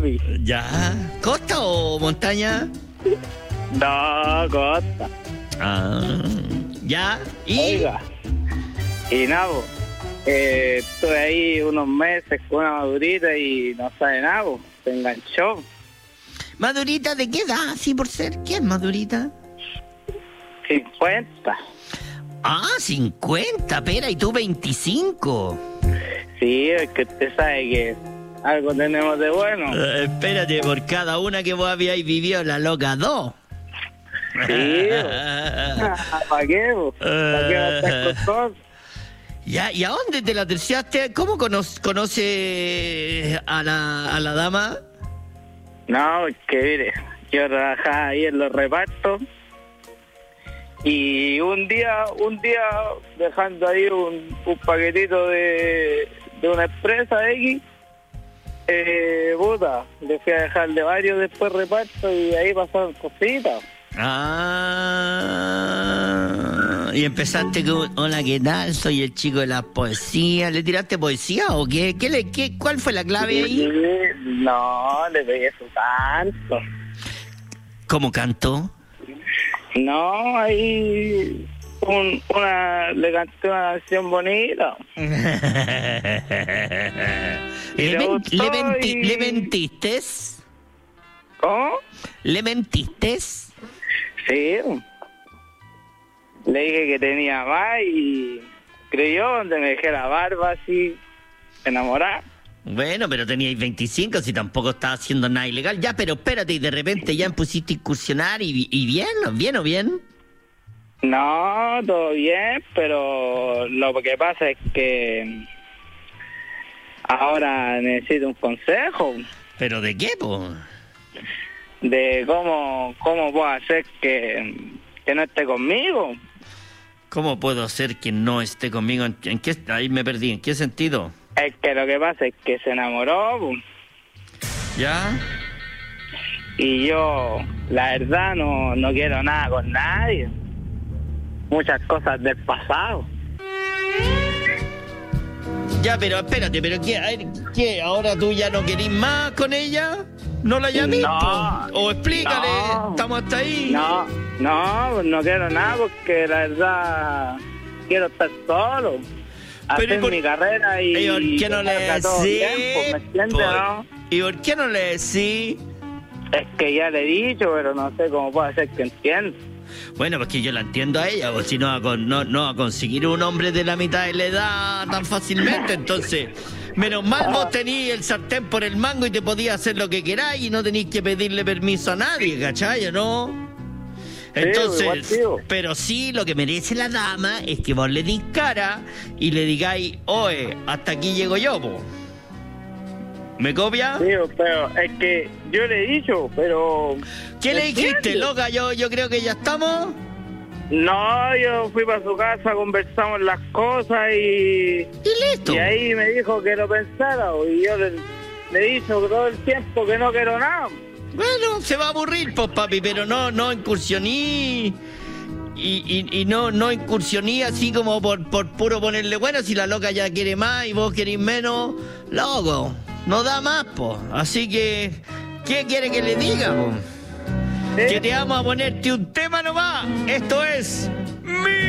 papi. Ya. ¿Costa o montaña? No, costa. Ah, ya. ¿Y? Oiga. Y nada, po, estuve ahí unos meses con una madurita y no sabe nada, po, se enganchó. ¿Madurita de qué edad? Sí, por ser. ¿Qué es madurita? 50. Ah, 50, pera, y tú 25. Sí, es que usted sabe que algo tenemos de bueno. Espérate, por cada una que vos habíais vivido, la loca 2. Sí, ¿para qué, po? ¿Para qué va a estar con todo? Ya, ¿y a dónde te la terciaste? ¿Cómo conoce a la dama? No, es que mire, yo trabajaba ahí en los repartos y un día dejando ahí un paquetito de una empresa X, puta, le fui a dejar de varios después reparto y ahí pasaron cositas. Ah, y empezaste con, hola, ¿qué tal? Soy el chico de la poesía. ¿Le tiraste poesía o qué? ¿Cuál fue la clave ahí? No, le pegué su canto. ¿Cómo cantó? No, ahí le canté una canción bonita. ¿Le mentiste? ¿Cómo? ¿Le mentiste? Sí. Le dije que tenía más y creyó donde me dejé la barba así, enamorada. Bueno, pero teníais 25, si tampoco estaba haciendo nada ilegal. Ya, pero espérate, y de repente ya pusiste a incursionar y bien o bien. No, todo bien, pero lo que pasa es que ahora necesito un consejo. ¿Pero de qué, po? De cómo puedo hacer que no esté conmigo. ¿Cómo puedo hacer que no esté conmigo? ¿En qué? Ahí me perdí. ¿En qué sentido? Es que lo que pasa es que se enamoró, po. ¿Ya? Y yo, la verdad, no quiero nada con nadie. Muchas cosas del pasado. Ya, pero espérate, ¿pero qué? ¿Ahora tú ya no querís más con ella? ¿No la llamís? No, o explícale, no. estamos hasta ahí. No quiero nada porque la verdad quiero estar solo. Hacer mi carrera y ¿Y por qué no le decís? ¿me entiendes, no? ¿Y por qué no le decís? Es que ya le he dicho, pero no sé cómo puedo hacer que entienda. Bueno, pues que yo la entiendo a ella, o si no va a conseguir un hombre de la mitad de la edad tan fácilmente, entonces, menos mal vos tenís el sartén por el mango y te podías hacer lo que queráis y no tenéis que pedirle permiso a nadie, ¿cachai o no? Entonces, sí, pero sí, lo que merece la dama es que vos le dis cara y le digáis, oye, hasta aquí llego yo, po. ¿Me copia? Sí, pero es que yo le he dicho, pero... ¿Qué le dijiste, loca? Yo creo que ya estamos. No, yo fui para su casa, conversamos las cosas y... Y listo. Y ahí me dijo que lo pensara y yo le he dicho todo el tiempo que no quiero nada. Bueno, se va a aburrir, pues, papi, pero no incursioní y no incursioní así como por puro ponerle bueno, si la loca ya quiere más y vos querés menos, loco, no da más, pues. Así que, ¿qué quiere que le diga, pues? Que te vamos a ponerte un tema nomás. Esto es...